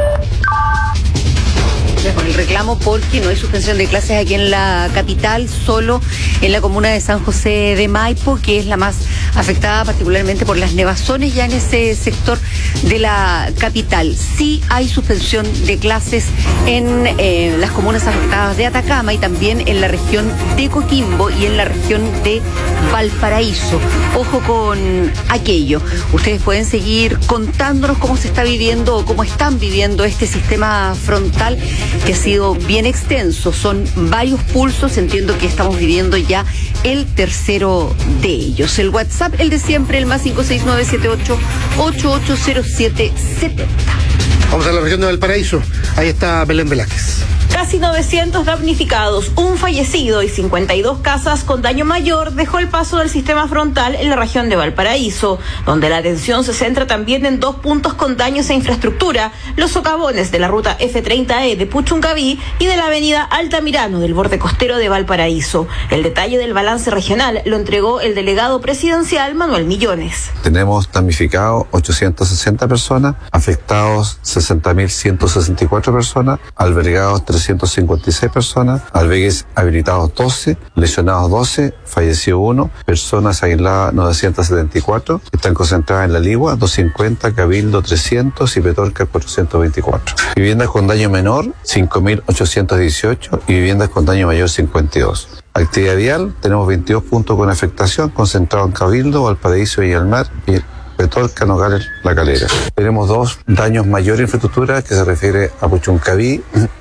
Con el reclamo porque no hay suspensión de clases aquí en la capital, solo en la comuna de San José de Maipo, que es la más afectada particularmente por las nevazones ya en ese sector de la capital. Sí hay suspensión de clases en eh, las comunas afectadas de Atacama y también en la región de Coquimbo y en la región de Valparaíso. Ojo con aquello. Ustedes pueden seguir contándonos cómo se está viviendo o cómo están viviendo este sistema frontal que ha sido bien extenso. Son varios pulsos, entiendo que estamos viviendo ya el tercero de ellos. El WhatsApp, el de siempre, el más cinco seis nueve siete ocho ocho ocho cero siete siete cero. Vamos a la región de Valparaíso. Ahí está Belén Velázquez. Casi novecientos damnificados, un fallecido y cincuenta y dos casas con daño mayor dejó el paso del sistema frontal en la región de Valparaíso, donde la atención se centra también en dos puntos con daños a infraestructura, los socavones de la ruta F treinta E de Puchuncaví y de la avenida Altamirano del borde costero de Valparaíso. El detalle del balance regional lo entregó el delegado presidencial Manuel Millones. Tenemos damnificados ochocientas sesenta personas, afectados sesenta mil ciento sesenta y cuatro personas, albergados trescientos cincuenta y seis personas, albergues habilitados doce, lesionados doce, fallecido uno, personas aisladas novecientas setenta y cuatro, están concentradas en La Ligua, doscientos cincuenta, Cabildo trescientos y Petorca cuatrocientos veinticuatro. Viviendas con daño menor, cinco mil ochocientos dieciocho y viviendas con daño mayor, cincuenta y dos. Actividad vial, tenemos veintidós puntos con afectación, concentrados en Cabildo, Valparaíso y el Mar y Petorca, Nogales, La Calera. Tenemos dos daños mayores en infraestructura que se refiere a Puchuncaví,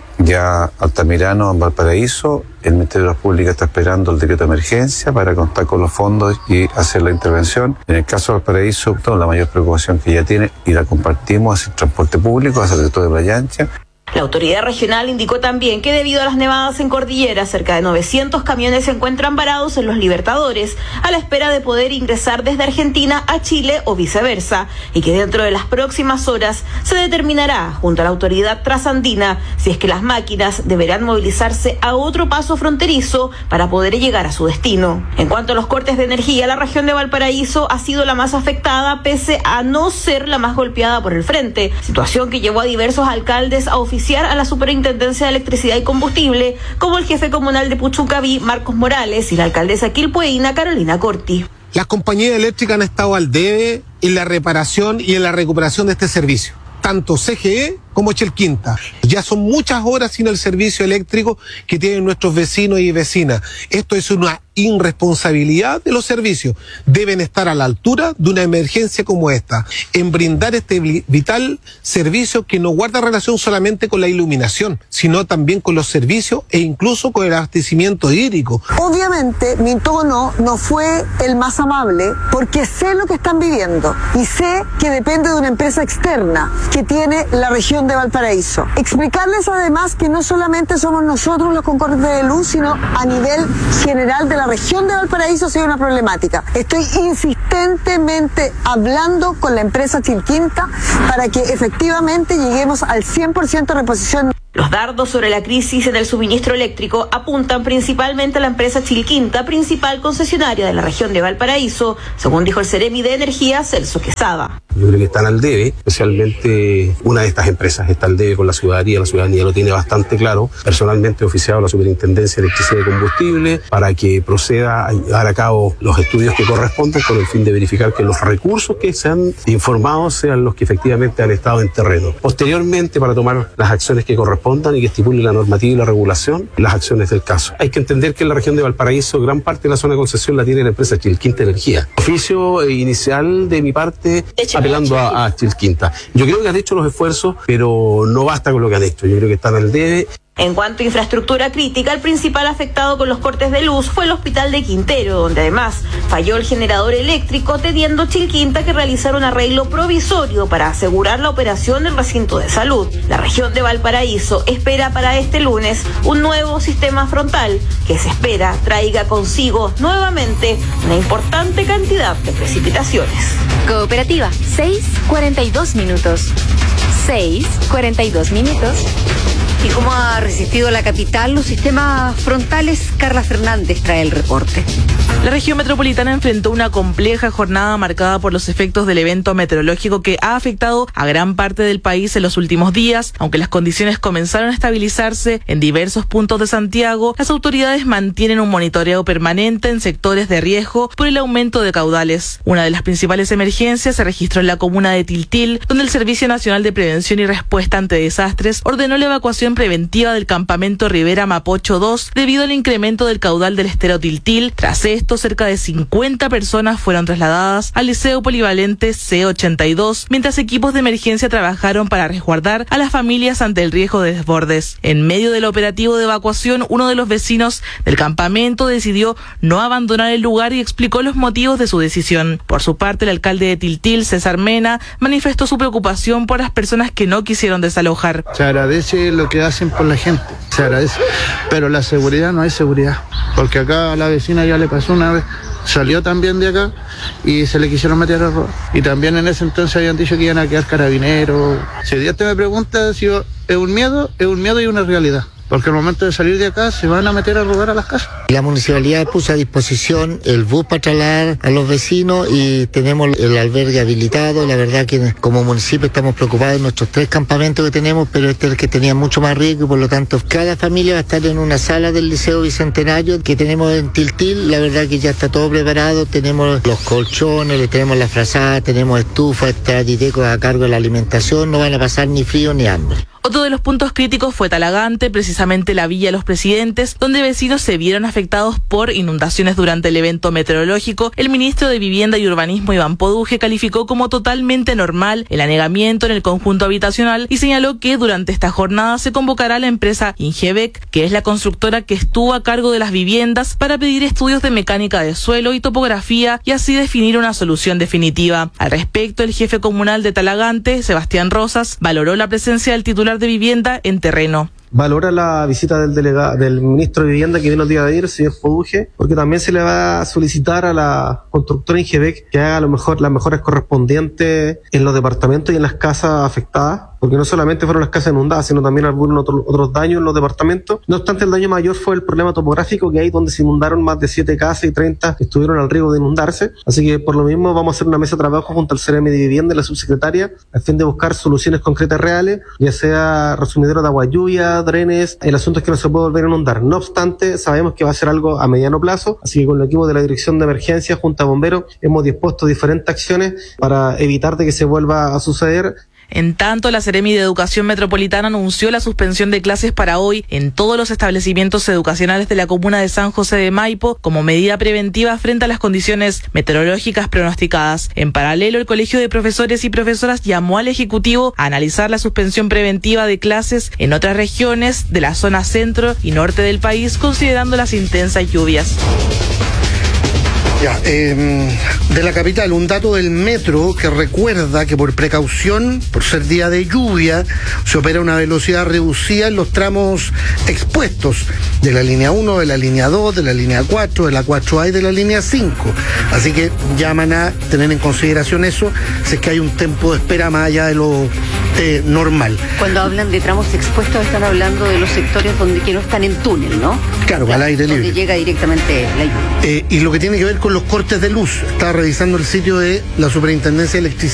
ya Altamirano en Valparaíso. El Ministerio de la Pública está esperando el decreto de emergencia para contar con los fondos y hacer la intervención. En el caso de Valparaíso, la mayor preocupación que ya tiene, y la compartimos, es el transporte público hacia el sector de Playa Ancha. La autoridad regional indicó también que debido a las nevadas en cordillera, cerca de novecientos camiones se encuentran varados en Los Libertadores, a la espera de poder ingresar desde Argentina a Chile o viceversa, y que dentro de las próximas horas se determinará, junto a la autoridad trasandina, si es que las máquinas deberán movilizarse a otro paso fronterizo para poder llegar a su destino. En cuanto a los cortes de energía, la región de Valparaíso ha sido la más afectada, pese a no ser la más golpeada por el frente, situación que llevó a diversos alcaldes a oficiar a la Superintendencia de Electricidad y Combustible, como el jefe comunal de Puchuncaví, Marcos Morales, y la alcaldesa quilpueína, Carolina Corti. Las compañías eléctricas han estado al debe en la reparación y en la recuperación de este servicio, tanto C G E como Chelquinta. Ya son muchas horas sin el servicio eléctrico que tienen nuestros vecinos y vecinas. Esto es una irresponsabilidad de los servicios. Deben estar a la altura de una emergencia como esta, en brindar este vital servicio que no guarda relación solamente con la iluminación, sino también con los servicios e incluso con el abastecimiento hídrico. Obviamente mi tono no fue el más amable, porque sé lo que están viviendo y sé que depende de una empresa externa que tiene la región de Valparaíso. Explicarles además que no solamente somos nosotros los concordes de luz, sino a nivel general de la región de Valparaíso sí hay una problemática. Estoy insistentemente hablando con la empresa Chilquinta para que efectivamente lleguemos al cien por ciento de reposición. Los dardos sobre la crisis en el suministro eléctrico apuntan principalmente a la empresa Chilquinta, principal concesionaria de la región de Valparaíso, según dijo el Seremi de Energía, Celso Quesada. Yo creo que están al debe, especialmente una de estas empresas está al debe con la ciudadanía, la ciudadanía lo tiene bastante claro. Personalmente he oficiado a la Superintendencia de Electricidad y Combustible para que proceda a llevar a cabo los estudios que corresponden con el fin de verificar que los recursos que se han informado sean los que efectivamente han estado en terreno. Posteriormente, para tomar las acciones que corresponden y que estipule la normativa y la regulación, las acciones del caso. Hay que entender que en la región de Valparaíso gran parte de la zona de concesión la tiene la empresa Chilquinta Energía. Oficio inicial de mi parte apelando a, a Chilquinta. Yo creo que han hecho los esfuerzos, pero no basta con lo que han hecho. Yo creo que están al debe. En cuanto a infraestructura crítica, el principal afectado con los cortes de luz fue el hospital de Quintero, donde además falló el generador eléctrico, teniendo Chilquinta que realizar un arreglo provisorio para asegurar la operación del recinto de salud. La región de Valparaíso espera para este lunes un nuevo sistema frontal que se espera traiga consigo nuevamente una importante cantidad de precipitaciones. Cooperativa, seis cuarenta y dos minutos. seis cuarenta y dos minutos. ¿Y cómo ha resistido la capital los sistemas frontales? Carla Fernández trae el reporte. La región metropolitana enfrentó una compleja jornada marcada por los efectos del evento meteorológico que ha afectado a gran parte del país en los últimos días. Aunque las condiciones comenzaron a estabilizarse en diversos puntos de Santiago, las autoridades mantienen un monitoreo permanente en sectores de riesgo por el aumento de caudales. Una de las principales emergencias se registró en la comuna de Tiltil, donde el Servicio Nacional de Prevención y Respuesta ante Desastres ordenó la evacuación preventiva del campamento Rivera Mapocho dos debido al incremento del caudal del estero Tiltil. Tras esto, cerca de cincuenta personas fueron trasladadas al Liceo Polivalente C ochenta y dos, mientras equipos de emergencia trabajaron para resguardar a las familias ante el riesgo de desbordes. En medio del operativo de evacuación, uno de los vecinos del campamento decidió no abandonar el lugar y explicó los motivos de su decisión. Por su parte, el alcalde de Tiltil, César Mena, manifestó su preocupación por las personas que no quisieron desalojar. Se agradece lo que hacen por la gente, se agradece, pero la seguridad no hay seguridad, porque acá a la vecina ya le pasó una vez, salió también de acá y se le quisieron meter a robar. Y también en ese entonces habían dicho que iban a quedar carabineros. Si Dios te me pregunta si es un miedo, es un miedo y una realidad. Porque al momento de salir de acá se van a meter a robar a las casas. La municipalidad puso a disposición el bus para trasladar a los vecinos y tenemos el albergue habilitado. La verdad que como municipio estamos preocupados en nuestros tres campamentos que tenemos, pero este es el que tenía mucho más riesgo y por lo tanto cada familia va a estar en una sala del Liceo Bicentenario que tenemos en Tiltil. La verdad que ya está todo preparado, tenemos los colchones, tenemos la frazada, tenemos estufa, está Diteco a cargo de la alimentación, no van a pasar ni frío ni hambre. Otro de los puntos críticos fue Talagante, precisamente la Villa Los Presidentes, donde vecinos se vieron afectados por inundaciones durante el evento meteorológico. El ministro de Vivienda y Urbanismo, Iván Poduje, calificó como totalmente normal el anegamiento en el conjunto habitacional y señaló que durante esta jornada se convocará a la empresa Ingebec, que es la constructora que estuvo a cargo de las viviendas, para pedir estudios de mecánica de suelo y topografía y así definir una solución definitiva. Al respecto, el jefe comunal de Talagante, Sebastián Rosas, valoró la presencia del titular de vivienda en terreno. Valora la visita del delegado, del ministro de Vivienda que vino el día de ayer, el señor Poduje, porque también se le va a solicitar a la constructora Ingebec que haga a lo mejor las mejoras correspondientes en los departamentos y en las casas afectadas, porque no solamente fueron las casas inundadas, sino también algunos otros, otros daños en los departamentos. No obstante, el daño mayor fue el problema topográfico que hay, donde se inundaron más de siete casas y treinta que estuvieron al riesgo de inundarse. Así que por lo mismo vamos a hacer una mesa de trabajo junto al C R M de Vivienda y la subsecretaria, a fin de buscar soluciones concretas reales, ya sea resumidero de agua lluvia, drenes. El asunto es que no se puede volver a inundar. No obstante, sabemos que va a ser algo a mediano plazo, así que con el equipo de la Dirección de Emergencia junto a Bomberos hemos dispuesto diferentes acciones para evitar de que se vuelva a suceder. En tanto, la Seremi de Educación Metropolitana anunció la suspensión de clases para hoy en todos los establecimientos educacionales de la comuna de San José de Maipo como medida preventiva frente a las condiciones meteorológicas pronosticadas. En paralelo, el Colegio de Profesores y Profesoras llamó al Ejecutivo a analizar la suspensión preventiva de clases en otras regiones de la zona centro y norte del país, considerando las intensas lluvias. Ya, eh, de la capital, un dato del metro que recuerda que por precaución, por ser día de lluvia, se opera una velocidad reducida en los tramos expuestos de la línea uno, de la línea dos, de la línea cuatro, de la cuatro A y de la línea cinco. Así que llaman a tener en consideración eso, si es que hay un tiempo de espera más allá de lo eh, normal. Cuando hablan de tramos expuestos están hablando de los sectores donde que no están en túnel, ¿no? Claro, al aire libre. Donde llega directamente la lluvia. Eh, y lo que tiene que ver con los cortes de luz. Estaba revisando el sitio de la Superintendencia de Electricidad.